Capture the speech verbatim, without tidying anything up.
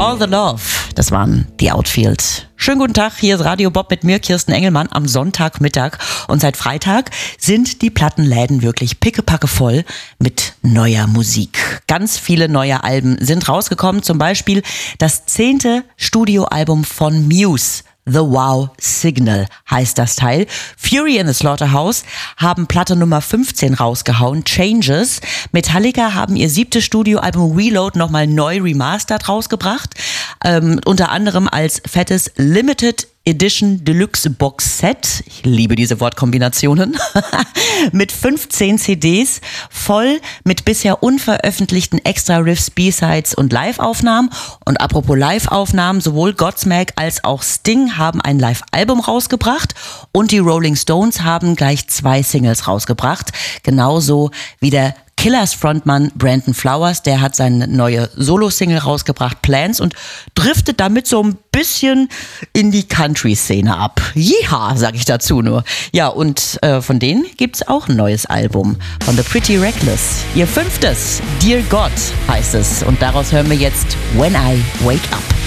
All the Love, das waren The Outfield. Schönen guten Tag, hier ist Radio Bob mit mir, Kirsten Engelmann, am Sonntagmittag. Und seit Freitag sind die Plattenläden wirklich pickepacke voll mit neuer Musik. Ganz viele neue Alben sind rausgekommen, zum Beispiel das zehnte Studioalbum von Muse. The Wow Signal heißt das Teil. Fury in the Slaughterhouse haben Platte Nummer fünfzehn rausgehauen, Changes. Metallica haben ihr siebtes Studioalbum Reload nochmal neu remastered rausgebracht. Ähm, unter anderem als fettes Limited Edition Deluxe Box Set. Ich liebe diese Wortkombinationen. Mit fünfzehn C Ds, voll mit bisher unveröffentlichten Extra-Riffs, B-Sides und Live-Aufnahmen. Und apropos Live-Aufnahmen, sowohl Godsmack als auch Sting haben ein Live-Album rausgebracht und die Rolling Stones haben gleich zwei Singles rausgebracht. Genauso wie der Killers Frontmann Brandon Flowers, der hat seine neue Solo-Single rausgebracht, Plans, und driftet damit so ein bisschen in die Country-Szene ab. Jeha, sag ich dazu nur. Ja, und äh, von denen gibt's auch ein neues Album von The Pretty Reckless. Ihr fünftes, Dear God heißt es. Und daraus hören wir jetzt When I Wake Up.